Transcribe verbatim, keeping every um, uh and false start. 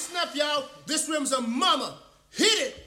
snap, y'all. This rim's a mama. Hit it.